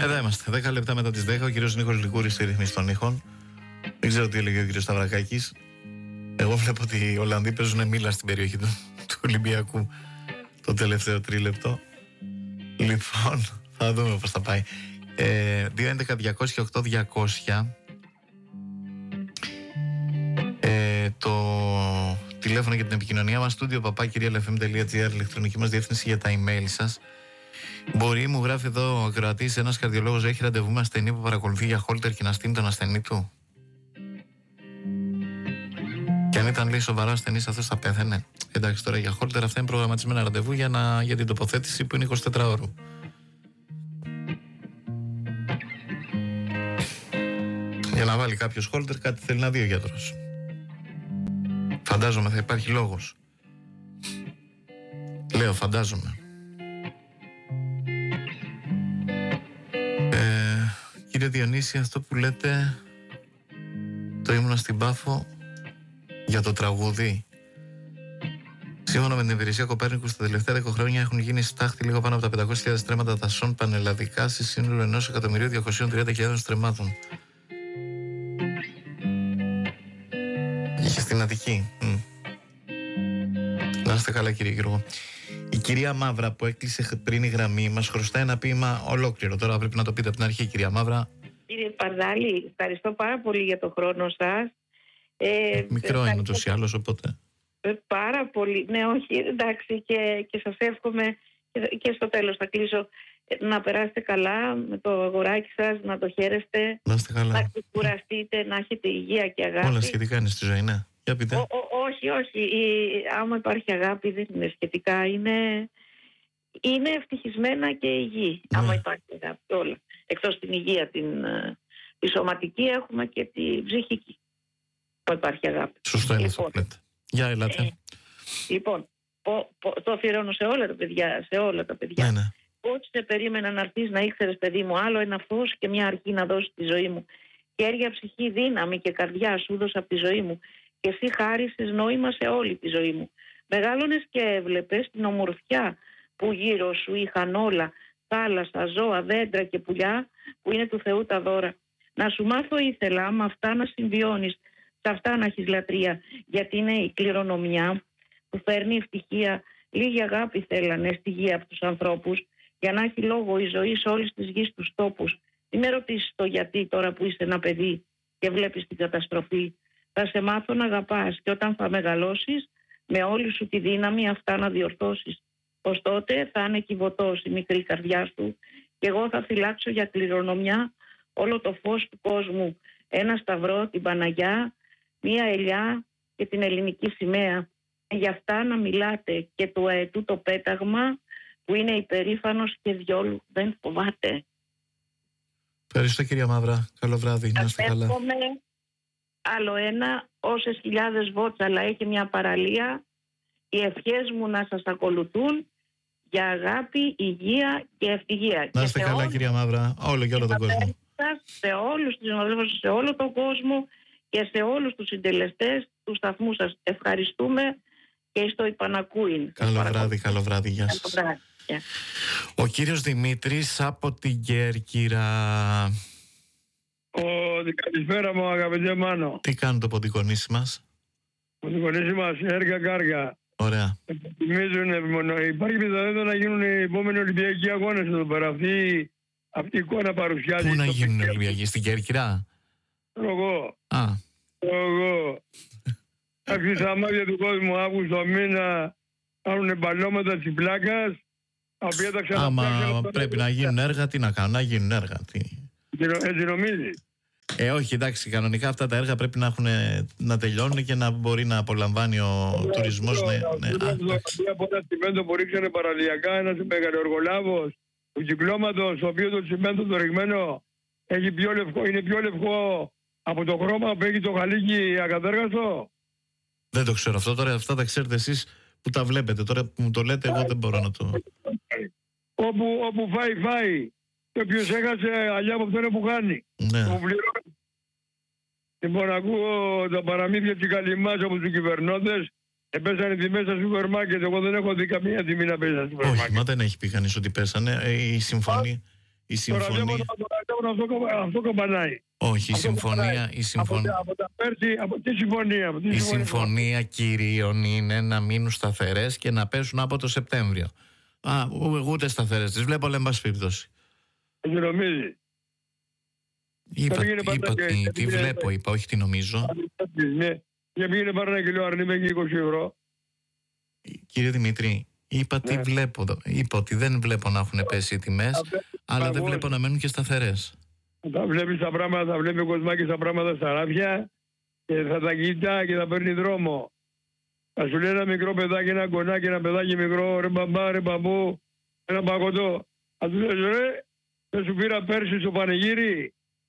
Εδώ είμαστε, 10 λεπτά μετά τις 10. Ο κύριος Νίκος Λικούρης στη ρυθμίση των ήχων. Δεν ξέρω τι έλεγε ο κύριος Σταυρακάκης. Εγώ βλέπω ότι οι Ολλανδοί παίζουν μήλα στην περιοχή του Ολυμπιακού το τελευταίο τρίλεπτο. Λοιπόν, θα δούμε πώς θα πάει. 2.11.200.8.200 το τηλέφωνο για την επικοινωνία μας, studio papakirialfm.gr, ηλεκτρονική μας διεύθυνση για τα email σας. Μπορεί, μου γράφει εδώ ο ακροατής, ένας καρδιολόγος έχει ραντεβού με ασθενή που παρακολουθεί για χόλτερ και να στείλει τον ασθενή του? Και αν ήταν, λέει, σοβαρά ασθενής, αυτός θα πέθανε? Εντάξει, τώρα για χόλτερ αυτά είναι προγραμματισμένα ραντεβού για την τοποθέτηση που είναι 24 ώρου. Για να βάλει κάποιος χόλτερ κάτι θέλει να δει ο γιατρός. Φαντάζομαι θα υπάρχει λόγος. Λέω φαντάζομαι. Κύριε Διονύση, αυτό που λέτε, το ήμουνα στην Πάφο για το τραγούδι. Σύμφωνα με την υπηρεσία Κοπέρνικου, στα τελευταία 10 χρόνια έχουν γίνει στάχτη λίγο πάνω από τα 500.000 στρέμματα δασών πανελλαδικά, σε σύνολο 1.230.000 στρεμμάτων. Είχε στην Αττική. Να είστε καλά, κύριε Γιώργο. Η κυρία Μαύρα που έκλεισε πριν η γραμμή μας χρωστάει ένα ποίημα ολόκληρο. Τώρα πρέπει να το πείτε από την αρχή, κυρία Μαύρα. Κύριε Παρδάλη, ευχαριστώ πάρα πολύ για το χρόνο σας. Μικρό είναι ούτως ή άλλως, οπότε. Πάρα πολύ. Ναι, όχι, εντάξει, και σας εύχομαι και στο τέλος θα κλείσω να περάσετε καλά με το αγοράκι σας, να το χαίρεστε, να είστε καλά, να ξεκουραστείτε, να έχετε υγεία και αγάπη. Όλα σχετικά είναι στη ζωή, ναι. Για πείτε. Όχι. Άμα υπάρχει αγάπη δεν είναι σχετικά. Είναι ευτυχισμένα και υγιή. Ναι. Άμα υπάρχει αγάπη, όλα. Εκτός την υγεία, τη σωματική, έχουμε και τη ψυχική. Άμα υπάρχει αγάπη. Σωστό είναι αυτό που λέτε. Για ελάτε. Λοιπόν, το αφιερώνω σε όλα τα παιδιά. Ναι. Πότε σε περίμενα να έρθεις, να ήξερες, παιδί μου, άλλο ένα φως και μια αρχή να δώσεις στη ζωή μου. Χέρια, ψυχή, δύναμη και καρδιά σου δώσα από τη ζωή μου. Και εσύ χάρισες νόημα σε όλη τη ζωή μου. Μεγάλωνες και έβλεπες την ομορφιά που γύρω σου είχαν όλα. Θάλασσα, ζώα, δέντρα και πουλιά που είναι του Θεού τα δώρα. Να σου μάθω ήθελα με αυτά να συμβιώνεις, σε αυτά να έχεις λατρεία. Γιατί είναι η κληρονομιά που φέρνει ευτυχία. Λίγη αγάπη θέλανε στη γη από τους ανθρώπους για να έχει λόγο η ζωή σε όλης της γης τους τόπους. Μην με ρωτήσεις το γιατί τώρα που είσαι ένα παιδί και βλέπεις την καταστροφή. Θα σε μάθω να αγαπάς και όταν θα μεγαλώσεις με όλη σου τη δύναμη αυτά να διορθώσεις. Ως τότε θα είναι κυβωτός η μικρή καρδιά σου και εγώ θα φυλάξω για κληρονομιά όλο το φως του κόσμου. Ένα σταυρό, την Παναγιά, μία ελιά και την ελληνική σημαία. Γι' αυτά να μιλάτε και του αετού το πέταγμα που είναι υπερήφανος και διόλου δεν φοβάται. Ευχαριστώ, κυρία Μαύρα. Καλό βράδυ. Να είστε καλά. Άλλο ένα, όσες χιλιάδες βότσα, αλλά έχει μια παραλία. Οι ευχές μου να σας ακολουθούν για αγάπη, υγεία και ευτυχία. Να είστε καλά, κυρία Μαύρα, όλο και όλο τον κόσμο. Σε όλους τους συναδέλφους, σε όλο τον κόσμο και σε όλους τους συντελεστές του σταθμού σας. Ευχαριστούμε και στο υπανακούειν. Καλό βράδυ, γεια σας. Ο κύριος Δημήτρης από την Κέρκυρα. Καλησπέρα μου, αγαπητέ Μάνο. Τι κάνει το ποντικονίσι μας? Το ποντικονίσι μας, έργα κάργα. Ωραία. Υπάρχει πιθανότητα να γίνουν οι επόμενοι Ολυμπιακοί αγώνες εδώ πέρα. Αυτή η εικόνα παρουσιάζει. Πού να γίνουν οι Ολυμπιακοί, στην Κέρκυρα? Εγώ. Εγώ. Άξι στα μάτια του κόσμου Αύγουστο μήνα κάνουν μπαλώματα της πλάκας. Άμα πρέπει να γίνουν έργα, τι να κάνουν, να γίνουν έργα. Έτσι νομίζεις? Όχι, εντάξει, κανονικά αυτά τα έργα πρέπει να τελειώνουν και να μπορεί να απολαμβάνει ο τουρισμός. Από ένα τσιμέντο που ρίξανε παραλιακά, ένας μεγαλοεργολάβος του κυκλώματος, το οποίο το τσιμέντο το ρηγμένο είναι πιο λευκό από το χρώμα που έχει το χαλίκι ακατέργαστο. Δεν το ξέρω αυτό τώρα, αυτά τα ξέρετε εσείς που τα βλέπετε. Τώρα που μου το λέτε, εγώ δεν μπορώ να το. Όπου φάει. Και όποιος έχασε αλλιά από αυτόν που χάνει. Ναι. Που πληρώνει. Λοιπόν, ακούω τα παραμύθια της καλυμάς από τους κυβερνώντες. Πέσανε τιμές στα σούπερ μάρκετ. Εγώ δεν έχω δει καμία τιμή να πέσει στα σούπερ μάρκετ. Όχι, μα δεν έχει πει κανείς ότι πέσανε. Η συμφωνία Η συμφωνία. Αυτό καμπανάει. Όχι, η συμφωνία. Από τα πέρσι, από τη συμφωνία. Η συμφωνία κυρίων είναι να μείνουν σταθερές και να πέσουν από το Σεπτέμβριο. Ούτε σταθερές. Τις βλέπω, λέμε, πάση περιπτώσει. Τι νομίζει. Τι βλέπω, είπα, όχι τι νομίζω. Για πήγαινε πάρει ένα κιλό αρνί με 20 ευρώ. Κύριε Δημήτρη, είπα τι βλέπω. Είπα ότι δεν βλέπω να έχουν πέσει οι τιμές, αλλά δεν βλέπω να μένουν και σταθερές. Θα βλέπεις τα πράγματα, θα βλέπει ο Κοσμάκης τα πράγματα στα ράφια και θα τα κοιτά και θα παίρνει δρόμο. Θα σου λέει ένα μικρό παιδάκι, ένα κονάκι, ένα παιδάκι μικρό, ρε μπαμπά, ρε μπαμπού, ένα παγωτό. Θα του λες, ρε, δεν σου πήρα πέρσι στο πανηγύρι.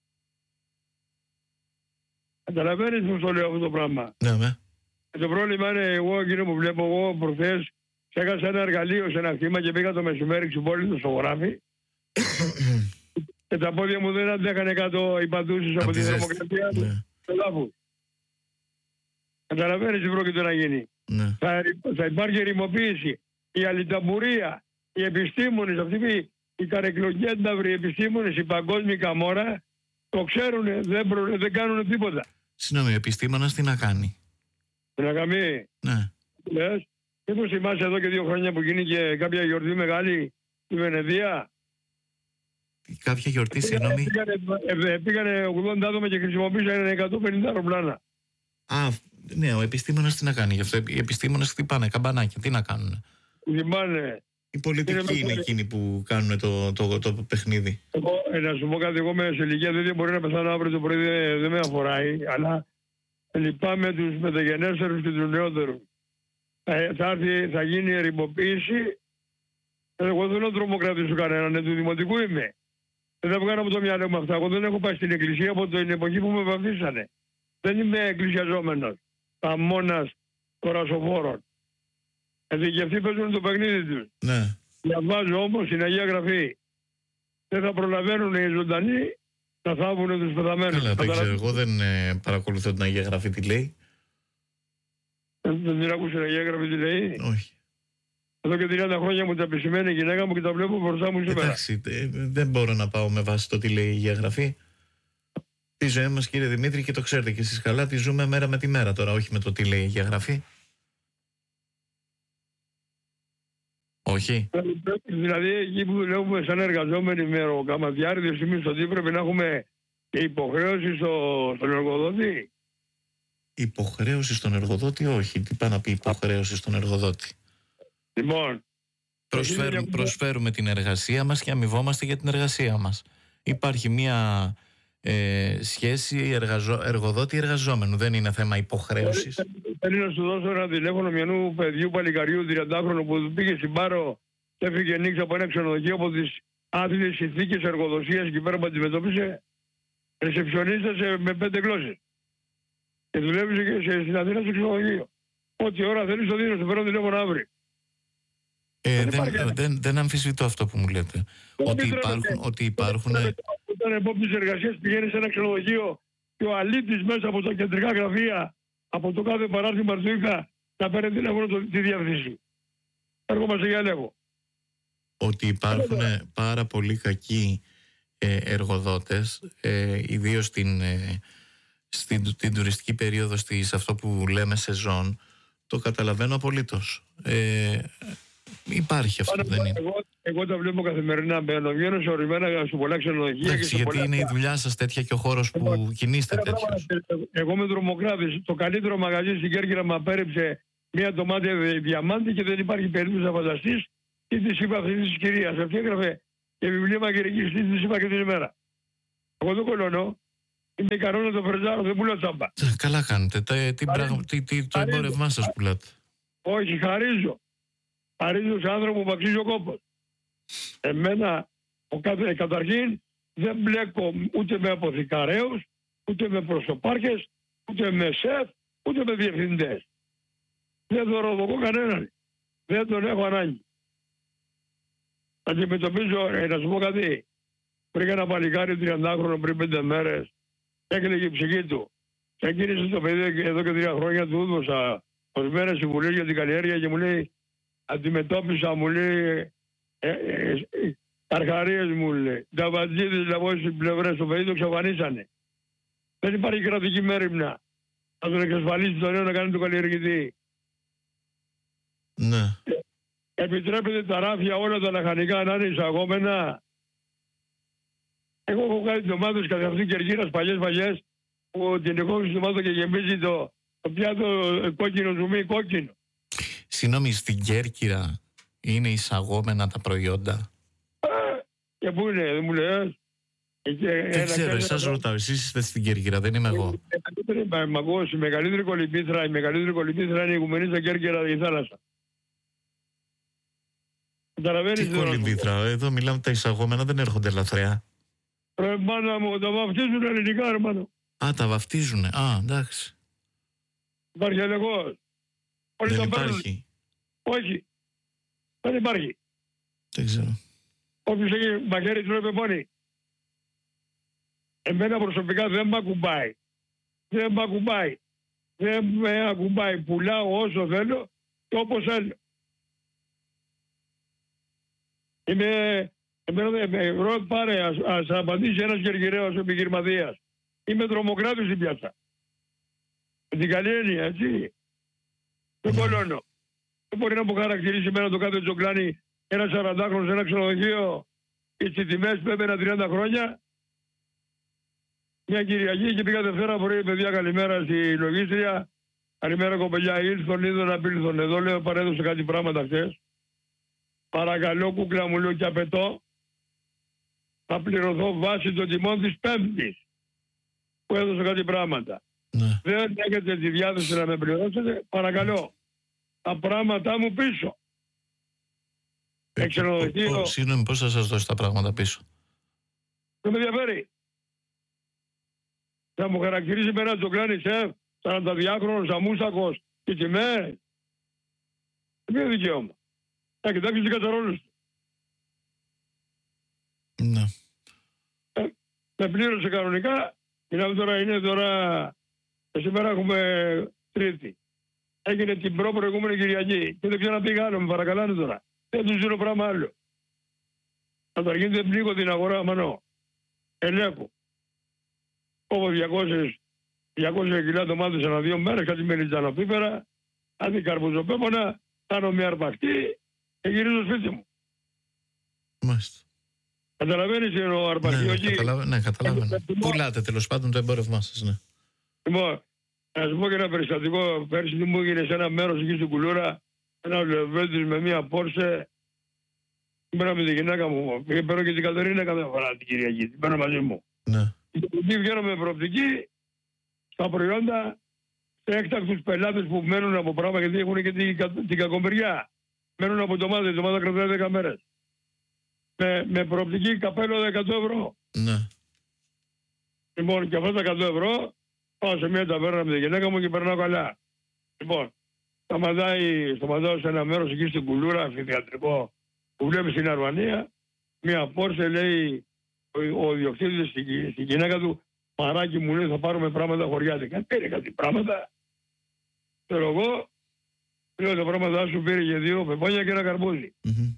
Καταλαβαίνεις πως το λέω αυτό το πράγμα. Ναι. Το πρόβλημα είναι εγώ, εκείνο που βλέπω εγώ προχθές, ξέχασα ένα εργαλείο σε ένα χτήμα και πήγα το μεσημέρι ξυπόλυτο στο χωράφι. Και τα πόδια μου δεν αντέχανε κάτω οι παντούσεις από τη θερμοκρασία του λάβου. Καταλαβαίνεις τι πρόκειται να γίνει. Ναι. Θα υπάρχει ερημοποίηση. Η αλληταμπουρία, οι επιστήμονες, αυτοί οι καρεκλοκένταυροι επιστήμονες, οι παγκόσμιοι καμόρα, το ξέρουν, δεν κάνουν τίποτα. Συγγνώμη, ο επιστήμονας τι να κάνει. Τι να κάνει. Ναι. Λες, μήπως θυμάσαι εδώ και 2 χρόνια που γίνηκε κάποια γιορτή μεγάλη στη Βενεδία. Κάποια γιορτή, συγγνώμη. Πήγανε 80 άτομα και χρησιμοποίησαν 150 αεροπλάνα. Ναι, ο επιστήμονας τι να κάνει γι' αυτό. Οι επιστήμονες χτυπάνε καμπανάκια. Τι να κάνουν. Χτυπάνε. Οι πολιτικοί είναι εκείνοι που κάνουν το παιχνίδι. Να σου πω κάτι, εγώ σε ηλικία δεν μπορεί να πεθάνω αύριο το πρωί, δεν με αφοράει, αλλά λυπάμαι τους μεταγενέστερους και τους νεότερους. Θα γίνει ερημοποίηση. Εγώ δεν θέλω να τρομοκρατήσω κανέναν, του δημοτικού είμαι. Δεν θα βγάλω από το μυαλό μου αυτά. Εγώ δεν έχω πάει στην εκκλησία από την εποχή που με βαφτίσανε. Δεν είμαι εκκλησιαζόμενος. Καμώνας κορασοφόρων. Γιατί και αυτοί παίζουν το παιχνίδι τους. Ναι. Διαβάζω όμως στην Αγία Γραφή. Δεν θα προλαβαίνουν οι ζωντανοί να θάβουν τους πεθαμένους. Καλά, δεν ξέρω. Εγώ δεν παρακολουθώ την Αγία Γραφή τι λέει. Δεν την άκουσε την Αγία Γραφή τι λέει. Όχι. Εδώ και 30 χρόνια μου τα επισημαίνει η γυναίκα μου και τα βλέπω μπροστά μου σήμερα. Εντάξει, δεν μπορώ να πάω με βάση το τι λέει η Αγία Γραφή. Τη ζωή μας, κύριε Δημήτρη, και το ξέρετε και εσείς καλά, τη ζούμε μέρα με τη μέρα τώρα, όχι με το τι λέει η Αγία Γραφή. Όχι. Δηλαδή, εκεί που δουλεύουμε σαν εργαζόμενοι με ροκαματιάριδες εμείς ότι πρέπει να έχουμε και υποχρέωση στον εργοδότη. Υποχρέωση στον εργοδότη, όχι. Τι πάει να πει υποχρέωση στον εργοδότη. Λοιπόν, προσφέρουμε την εργασία μας και αμοιβόμαστε για την εργασία μας. Υπάρχει μια σχέση εργοδότη-εργαζόμενου. Δεν είναι θέμα υποχρέωσης. Θέλω να σου δώσω ένα τηλέφωνο μιανού παιδιού παλικαριού 30χρονου που πήγε στην Πάρο και έφυγε νύχτα από ένα ξενοδοχείο από τις άθλιες συνθήκες εργοδοσίας και πέρα που αντιμετώπισε ρεσεψιονίστας με 5 γλώσσες. Και δουλεύει και στην Αθήνα στο ξενοδοχείο. Ό,τι ώρα θέλεις το δίνω, στο παίρνω τηλέφωνο αύριο. Δεν αμφισβητώ αυτό που μου λέτε. Ότι υπάρχουν. Όταν επόπτης εργασίας πηγαίνει σε ένα ξενοδοχείο και ο αλήτης μέσα από τα κεντρικά γραφεία, από το κάθε παράρτημα Μαρτίκα, να παίρνει τηλέφωνο τη διεύθυνση. Έρχομαστε για έλεγχο. Ότι υπάρχουν πάρα πολύ κακοί εργοδότες, ιδίως στην τουριστική περίοδο, σε αυτό που λέμε σεζόν, το καταλαβαίνω απολύτως. Υπάρχει αυτό, δεν είναι. Εγώ τα βλέπω καθημερινά. Βγαίνω σε ορισμένα σε πολλά ξενοδοχεία. Εντάξει, γιατί είναι η δουλειά σας τέτοια και ο χώρος που κινείστε τέτοιος. Εγώ είμαι τρομοκράτης. Το καλύτερο μαγαζί στην Κέρκυρα με απέρριψε μια ντομάτα διαμάντη και δεν υπάρχει περίπτωση να φανταστείς τι της είπα αυτή της κυρίας. Αυτή έγραφε και βιβλία μαγειρικής, τι της είπα και την ημέρα. Εγώ δεν κολώνω. Είμαι ικανό να το φρεζάρω, δεν πουλάω τσάμπα. Καλά κάνετε. Το εμπόρευμά σας πουλάτε. Όχι, χαρίζω. Χαρίζω σε άνθρωπο που αξίζει ο κόπος. Εμένα, καταρχήν, δεν μπλέκω ούτε με αποθηκαρέους, ούτε με προσωπάρχες, ούτε με σεφ, ούτε με διευθυντές. Δεν δωροδοκώ κανέναν. Δεν τον έχω ανάγκη. Αντιμετωπίζω, να σου πω κάτι. Πριν ένα παλικάρι 30χρονο πριν 5 μέρες, έκλαιγε η ψυχή του. Και εκείνησε το παιδί εδώ και 3 χρόνια του έδωσα ορισμένες συμβουλές για την καλλιέργεια και μου λέει, αντιμετώπισα, μου λέει, Αρχαρίες μου λέει. Τα βατζίδες από όλες τις πλευρές το παιδί το εξαφανίσανε. Δεν υπάρχει κρατική μέριμνα. Θα τον εξασφαλίσει το νέο να κάνει το καλλιεργητή. Ναι. Επιτρέπεται τα ράφια όλα τα λαχανικά να είναι εισαγόμενα. Εγώ έχω κάνει ντομάτες κατά αυτήν Κεργύρας παλιές που την έχω στην ντομάτα και γεμίζει το πιάτο κόκκινο ζουμί, κόκκινο. Συγγνώμη, στην Κέρκυρα είναι εισαγόμενα τα προϊόντα? Και πού είναι, δεν μου λες? Δεν ξέρω, εσάς ρωτάω, εσείς είστε στην Κέρκυρα, δεν είμαι εγώ. Η μεγαλύτερη κολυμπήθρα είναι η Οικουμενίτσα Κέρκυρα, η θάλασσα. Τι κολυμπήθρα, εδώ μιλάμε τα εισαγόμενα, δεν έρχονται ελαφριά. Ρε μάνα μου, τα βαφτίζουν ελληνικά, ρε μάνα. Α, τα βαφτίζουνε, εντάξει. Υπάρχει έλεγχος? Δεν υπάρχει. Όχι, δεν υπάρχει. Δεν ξέρω. Όποιος έχει μαχαίρι τρώει πεπόνι. Εμένα προσωπικά δεν μ' ακουμπάει. Δεν με ακουμπάει. Πουλάω όσο θέλω και όπως θέλω. Πάρε, ας απαντήσει ένας Κερκυραίος επιχειρηματίας. Είμαι τρομοκράτης στην πιάτσα. Με την καλή έννοια, έτσι. Δεν κολώνω. Δεν μπορεί να μου χαρακτηρίσει εμένα το κάθε τζοκλάνι ένα 40χρονο σε ένα ξενοδοχείο και στις τιμές που έπαιρνα 30 χρόνια. Μια Κυριακή και πήγα Δευτέρα πρωί, παιδιά, καλημέρα στη λογίστρια. Καλημέρα κοπελιά, ήλθον, είδον, απήλθον. Εδώ λέω παρέδωσε κάτι πράγματα χθες. Παρακαλώ κούκλα μου, λέω, και απαιτώ να πληρωθώ βάσει των τιμών της Πέμπτης που έδωσε κάτι πράγματα. Ναι. Δεν έχετε τη διάθεση να με πληρώσετε, παρακαλώ. Τα πράγματά μου πίσω. Συγγνώμη, πώς θα σας δώσει τα πράγματα πίσω? Δεν με ενδιαφέρει. Θα μου χαρακτηρίζει με ένα τζοκλάνι σεφ, 42χρονος, αμούσακος και τιμές. Δεν είναι δικαίωμα. Θα κοιτάξει τις κατσαρόλες του. Ναι. Με πλήρωσε κανονικά. Είναι τώρα, σήμερα έχουμε Τρίτη. Έγινε την προηγούμενη Κυριακή και δεν ξαναπήγα άλλο, με παρακαλάνε τώρα. Δεν τους δίνω πράγμα άλλο. Καταρχήν δεν πνίγω την αγορά, μανώ. Ελέγχω. Κόβω 200 κιλά ντομάτες ανά 2 μέρες, κάτι μελιτζανοπίπερα, κάτι καρπουζοπέπωνα, κάνω μια αρπακτή και γυρίζω στο σπίτι μου. Μάλιστα. Καταλαβαίνεις τι εννοώ αρπακτή? Ναι, καταλαβαίνω. Πουλάτε τέλος πάντων το εμπόρευμά σας, ναι. Λοιπόν, να σου πω και ένα περιστατικό. Πέρσι μου έγινε σε ένα μέρος εκεί στην Κουλούρα, ένα λεβέντης με μία Πόρσε. Πέρα με τη γυναίκα μου. Παίρνω και την Κατερίνα κάθε φορά την Κυριακή. Την παίρνω μαζί μου. Ναι. Εκεί βγαίνω με προοπτική στα προϊόντα σε έκτακτους πελάτες που μένουν από πράγμα, γιατί έχουν και την κακομοιριά. Μένουν από ντομάτα. Η ντομάτα κρατάει 10 μέρες. Με προοπτική καπέλο 100 ευρώ. Ναι. Λοιπόν, και αυτά τα 100 ευρώ πάω σε μια ταβέρνα με τη γυναίκα μου και περνάω καλά. Λοιπόν, σταματάω σε ένα μέρος εκεί στην Κουλούρα, αμφιθιατρικό, που βλέπει στην Αρβανία, μια Πόρσε, λέει ο ιδιοκτήτης στην γυναίκα του, μαράκι μου, λέει, θα πάρουμε πράγματα χωριάτικα. Πήρε κάτι πράγματα. Θέλω εγώ, λέω, τα πράγματα σου πήρε για 2 πεπόνια και ένα καρπούζι.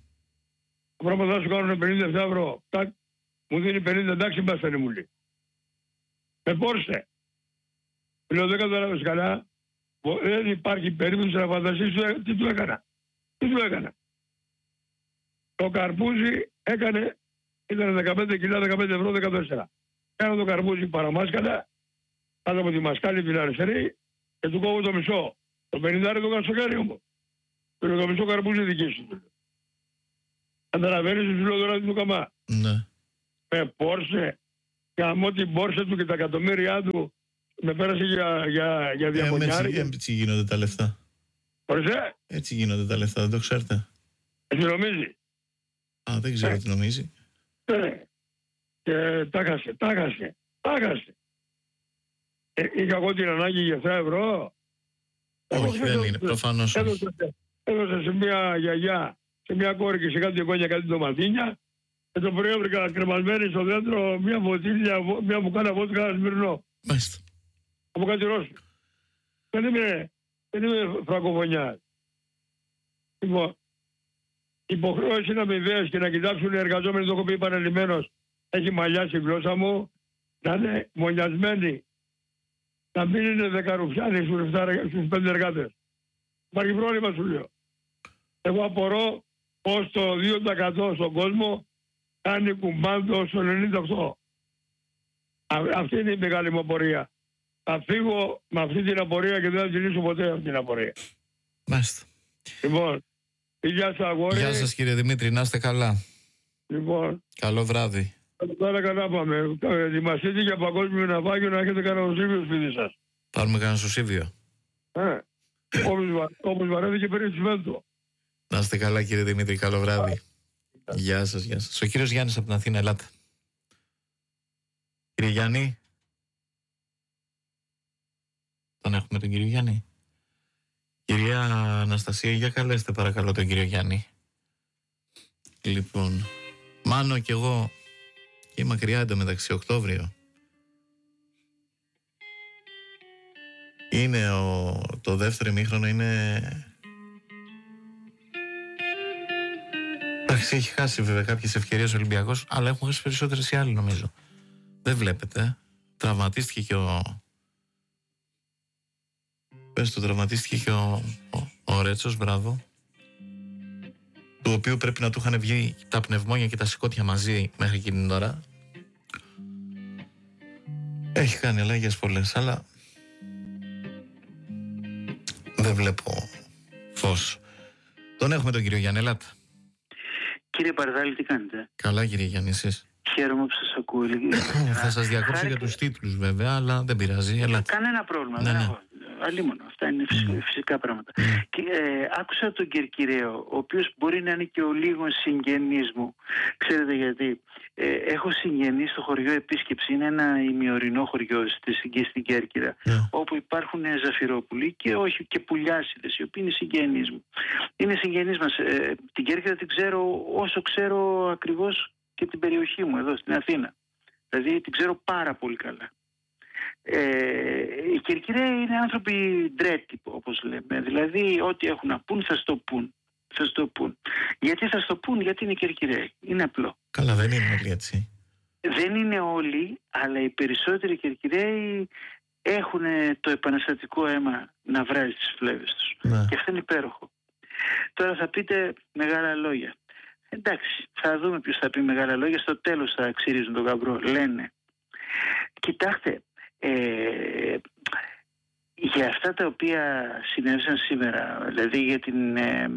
Τα πράγματα σου κάνουν 57 ευρώ. Μου δίνει 50, εντάξει, μπάστανε, μου λέει. Με Πόρσε. Λέω, δεν καταλάβεις καλά. Δεν υπάρχει περίπτωση να φανταστείς τι του έκανα. Το καρπούζι ήταν 15 κιλά, 15 ευρώ, 14. Κάνω το καρπούζι παραμάσκατα, κάτω από τη μασκάλη την αριστερή και του κόβω το μισό. Το 50 το κάνω στο χέρι μου. Το μισό καρπούζι δική σου. Καταλαβαίνεις, σου λέω τώρα τι του καμά. Ναι. Με Πόρσε, καμώ την Πόρσε του και τα εκατομμύρια του, με πέρασε για διαμονιάρι. Έτσι γίνονται τα λεφτά. Ορίστε. Έτσι γίνονται τα λεφτά, δεν το ξέρετε? Έτσι νομίζει. Α, δεν ξέρω τι νομίζει. Και τα χάσε. Είχα εγώ την ανάγκη για 7 ευρώ. Όχι, δεν είναι, προφανώς. Έδωσα σε μια γιαγιά, σε μια κόρη και σε κάτι εγγόνια, κάτι ντοματίνια, και το πρωί έβρικα κρεμασμένη στο δέντρο μια βοτήλια, μια μπουκάλα βότκα Σμυρνό. Μάλιστα. Από κάτι Ρώσο. Δεν είμαι φραγκοφωνιάς. Λοιπόν, υποχρεώσεις είναι αμοιβαίες και να κοιτάξουν οι εργαζόμενοι, το έχω πει επανελειμμένος, έχει μαλλιάσει η γλώσσα μου, να είναι μονιασμένοι. Να μην είναι δεκαρουφιάνοι στους 5 εργάτες. Υπάρχει πρόβλημα, σου λέω. Εγώ απορώ πως το 2% στον κόσμο κάνει κουμπάντο στο 98. Αυτή είναι η μεγάλη μου απορία. Θα φύγω με αυτή την απορία και δεν θα τη λύσω ποτέ αυτή την απορία. Μάλιστα. Λοιπόν, γεια σας αγόρι. Γεια σας κύριε Δημήτρη, να είστε καλά. Λοιπόν. Καλό βράδυ. Τώρα καλά πάμε. Ετοιμαστείτε για παγκόσμιο ναυάγιο να έχετε κανένα σωσίβιο σπίτι σας. Πάρουμε κανένα σωσίβιο. Όπως βαρέθηκε περί τσιμέντο. Να είστε καλά κύριε Δημήτρη, καλό βράδυ. Γεια σας, γεια σας. Ο κύριος Γιάννης από την Αθήνα, ελάτε. Κύριε Γιάννη. Τον έχουμε τον κύριο Γιάννη. Κυρία Αναστασία, για καλέστε παρακαλώ τον κύριο Γιάννη. Λοιπόν, Μάνο κι εγώ και μακριά εντωμεταξύ Οκτώβριο. Είναι το δεύτερο ημίχρονο είναι... Εντάξει, έχει χάσει βέβαια κάποιες ευκαιρίες ο Ολυμπιακός, αλλά έχουν χάσει περισσότερες οι άλλοι νομίζω. Δεν βλέπετε. Τραυματίστηκε και τραυματίστηκε και ο Ρέτσος, μπράβο. Του οποίου πρέπει να του είχαν βγει τα πνευμόνια και τα σηκώτια μαζί μέχρι εκείνη την ώρα. Έχει κάνει αλλαγές πολλές, αλλά δεν βλέπω φως. Τον έχουμε τον κύριο Γιάννη, ελάτε. Κύριε Παρδάλη, τι κάνετε? Καλά κύριε Γιάννη, εσείς? Χαίρομαι που σας ακούω. Θα σας διακόψω για τους τίτλους βέβαια, αλλά δεν πειράζει, ελάτε. Κανένα πρόβλημα, ναι, ναι. Αλλήμον, αυτά είναι φυσικά πράγματα. Και, άκουσα τον Κερκυραίο, ο οποίος μπορεί να είναι και ο λίγος συγγενής μου. Ξέρετε γιατί? Έχω συγγενή στο χωριό Επίσκεψη, είναι ένα ημιορεινό χωριό στην Κέρκυρα, όπου υπάρχουν Ζαφυρόπουλοι και όχι και Πουλιάσιδες, οι οποίοι είναι συγγενείς μου. Είναι συγγενείς μας. Την Κέρκυρα την ξέρω όσο ξέρω ακριβώς και την περιοχή μου εδώ στην Αθήνα. Δηλαδή την ξέρω πάρα πολύ καλά. Οι Κερκυραίοι είναι άνθρωποι ντρέτυπο, όπως λέμε. Δηλαδή ό,τι έχουν να πούν θα στο πούν. Γιατί θα στο πούν? Γιατί είναι Κερκυραίοι. Είναι απλό. Καλά, δεν είναι όλοι έτσι. Δεν είναι όλοι, αλλά οι περισσότεροι Κερκυραίοι έχουν το επαναστατικό αίμα να βράζει τις φλέβες τους. Ναι. Και αυτό είναι υπέροχο. Τώρα θα πείτε μεγάλα λόγια. Εντάξει, θα δούμε ποιος θα πει μεγάλα λόγια. Στο τέλος θα ξυρίζουν τον γαμπρό. Λένε. Κοιτάξτε, για αυτά τα οποία συνέβησαν σήμερα, δηλαδή για την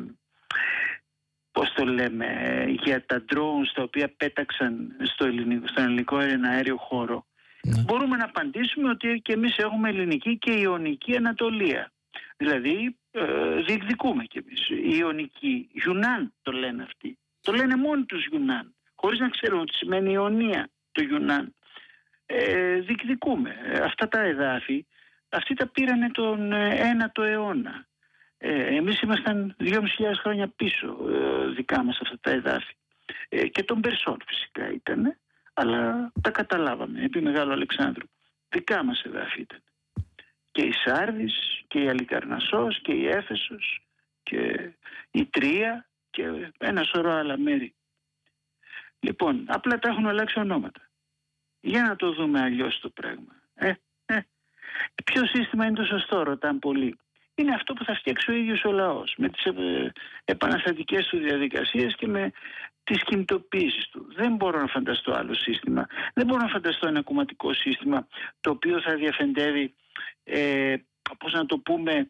πώς το λέμε, για τα drones τα οποία πέταξαν στον ελληνικό αέριο χώρο, μπορούμε να απαντήσουμε ότι και εμείς έχουμε ελληνική και ιωνική Ανατολία. Δηλαδή διεκδικούμε κι εμείς. Η ιωνική, Γιουνάν το λένε αυτοί. Το λένε μόνοι τους Γιουνάν, χωρίς να ξέρουν ότι σημαίνει Ιωνία το Γιουνάν. Διεκδικούμε. Αυτά τα εδάφη, αυτοί τα πήρανε τον 9ο αιώνα. Εμείς ήμασταν 2.500 χρόνια πίσω, δικά μας αυτά τα εδάφη. Και των Περσών φυσικά ήταν, αλλά τα καταλάβαμε επί Μεγάλου Αλεξάνδρου. Δικά μας εδάφη ήταν. Και η Σάρδης και η Αλικαρνασσός και η Έφεσος και η Τρία και ένα σωρό άλλα μέρη. Λοιπόν, απλά τα έχουν αλλάξει ονόματα. Για να το δούμε αλλιώς το πράγμα. Ποιο σύστημα είναι το σωστό, ρωτάνε πολλοί. Είναι αυτό που θα φτιάξει ο ίδιος ο λαός, με τις επαναστατικές του διαδικασίες και με τις κινητοποίησεις του. Δεν μπορώ να φανταστώ άλλο σύστημα. Δεν μπορώ να φανταστώ ένα κομματικό σύστημα το οποίο θα διαφεντεύει, πώς να το πούμε,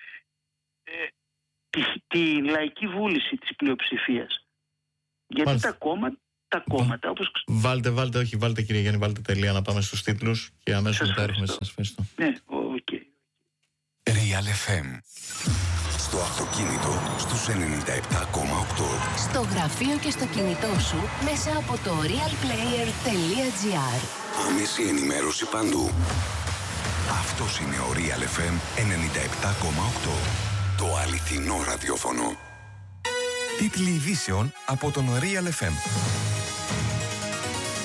τη λαϊκή βούληση της πλειοψηφίας. Γιατί Μάλιστα. τα κόμματα όπως... Βάλτε κύριε Γιάννη, βάλτε τελεία να πάμε στους τίτλους και αμέσως μετά έρχομαι σας. Ευχαριστώ. Ναι, οκ. Real FM. Στο αυτοκίνητο στους 97,8. Στο γραφείο και στο κινητό σου μέσα από το realplayer.gr. Άμεση ενημέρωση παντού. Αυτός είναι ο Real FM 97,8. Το αληθινό ραδιόφωνο. Τίτλοι ειδήσεων από τον Real FM.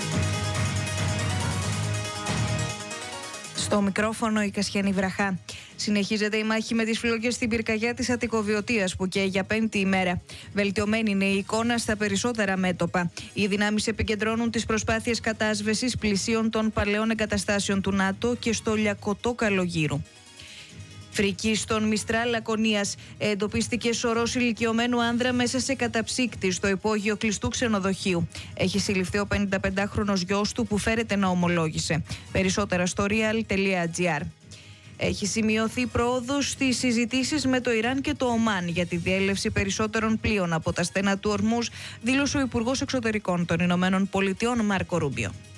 Στο μικρόφωνο η Κασιανή Βραχά. Συνεχίζεται η μάχη με τις φλόγες στην πυρκαγιά της Αττικοβιωτίας που καίει για 5η ημέρα. Βελτιωμένη είναι η εικόνα στα περισσότερα μέτωπα. Οι δυνάμεις επικεντρώνουν τις προσπάθειες κατάσβεσης πλησίων των παλαιών εγκαταστάσεων του ΝΑΤΟ και στο Λιακωτό Καλογύρου. Φρική στον Μιστράλ Λακωνίας. Εντοπίστηκε σωρός ηλικιωμένου άνδρα μέσα σε καταψύκτη στο υπόγειο κλειστού ξενοδοχείου. Έχει συλληφθεί ο 55χρονος γιος του που φέρεται να ομολόγησε. Περισσότερα στο real.gr. Έχει σημειωθεί πρόοδος στις συζητήσεις με το Ιράν και το Ομάν για τη διέλευση περισσότερων πλοίων από τα στενά του Ορμούζ, δήλωσε ο Υπουργός Εξωτερικών των Ηνωμένων Πολιτειών Μάρκο Ρούμπιο.